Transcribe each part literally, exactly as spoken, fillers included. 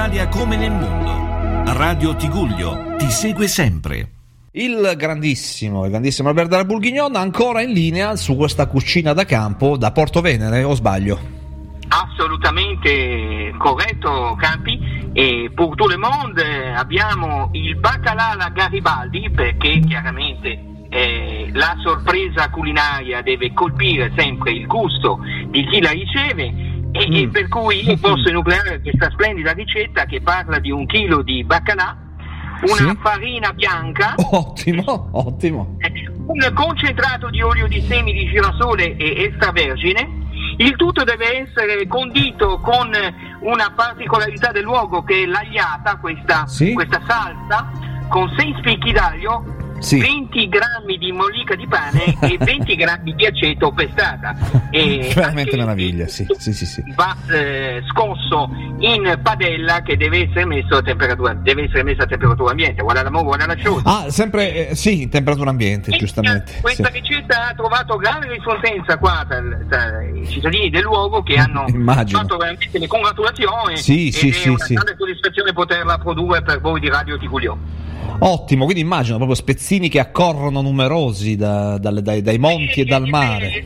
Italia come nel mondo. Radio Tigullio ti segue sempre. Il grandissimo, il grandissimo Robert della Bourguignon ancora in linea su questa cucina da campo da Porto Venere, o sbaglio? Assolutamente corretto, Campi. E pour tout le monde abbiamo il baccalà alla Garibaldi, perché chiaramente eh, la sorpresa culinaria deve colpire sempre il gusto di chi la riceve, e, mm. e per cui io posso enucleare questa splendida ricetta che parla di un chilo di baccalà, una sì? farina bianca, ottimo, ottimo, un concentrato di olio di semi di girasole e extravergine. Il tutto deve essere condito con una particolarità del luogo, che è l'agliata, questa, sì? questa salsa, con sei spicchi d'aglio, sì. venti grammi di mollica di pane e venti grammi di aceto pestata. E veramente meraviglia, sì, sì, sì, sì. Va eh, scosso in padella, che deve essere messo a temperatura, deve essere messo a temperatura ambiente. Guarda l'amore, guarda la sciolta. Ah, sempre eh, sì, in temperatura ambiente, e giustamente. Questa sì. ricetta ha trovato grande risonanza qua tra, tra i cittadini del luogo, che hanno Immagino. fatto veramente le congratulazioni. Sì, e sì, è sì, una sì. grande soddisfazione poterla produrre per voi di Radio Tigullio. Ottimo, quindi immagino proprio spezzini che accorrono numerosi da, dalle, dai, dai monti e, e dal mare.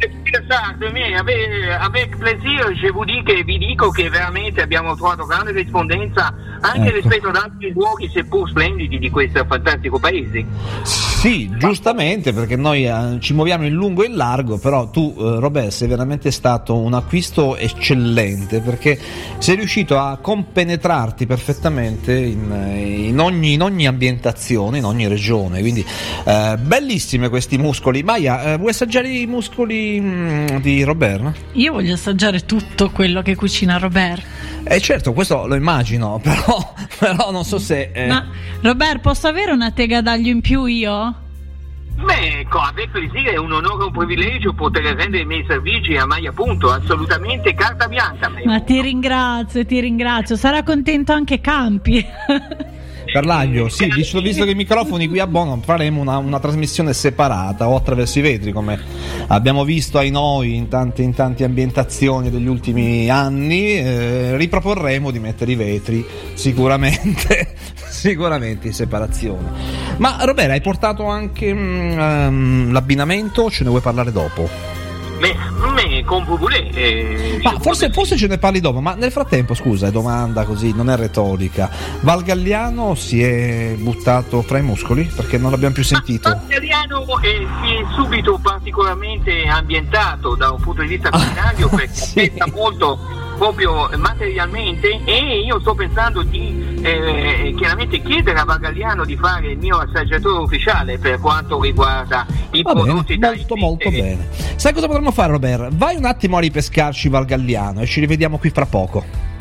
Avec plaisir, je vous dis che vi dico che veramente abbiamo trovato grande rispondenza anche ecco. rispetto ad altri luoghi seppur splendidi di questo fantastico paese. Sì, giustamente, perché noi eh, ci muoviamo in lungo e in largo, però tu eh, Robert sei veramente stato un acquisto eccellente, perché sei riuscito a compenetrarti perfettamente in, in, ogni, in ogni ambientazione, in ogni regione, quindi eh, bellissime questi muscoli. Maia, eh, vuoi assaggiare i muscoli mh, di Robert? Io voglio assaggiare tutto quello che cucina Robert. Eh certo, questo lo immagino, però, però non so se... Eh... Ma Robert, posso avere una tega d'aglio in più io? Beh, ecco, avec plaisir, è un onore e un privilegio poter rendere i miei servigi a Maia Punto, assolutamente carta bianca. Ma ti ringrazio, ti ringrazio, sarà contento anche Campi. Per l'aglio, sì, visto, visto che i microfoni qui a Bono faremo una, una trasmissione separata o attraverso i vetri, come abbiamo visto ai noi in tante, in tante ambientazioni degli ultimi anni. Eh, riproporremo di mettere i vetri sicuramente sicuramente in separazione. Ma Robert, hai portato anche mm, um, l'abbinamento, ce ne vuoi parlare dopo? Me, me con Bubulè, eh, ma forse, forse ce ne parli dopo, ma nel frattempo, scusa, è domanda così, non è retorica. Val Galliano si è buttato fra i muscoli perché non l'abbiamo più sentito. Val Galliano eh, si è subito particolarmente ambientato da un punto di vista culinario, ah, perché sì. Pensa molto proprio materialmente, e io sto pensando di eh, chiaramente chiedere a Val Galliano di fare il mio assaggiatore ufficiale per quanto riguarda i Va prodotti bene, molto molto bene. Sai cosa potremmo fare, Robert? Vai un attimo a ripescarci Val Galliano e ci rivediamo qui fra poco.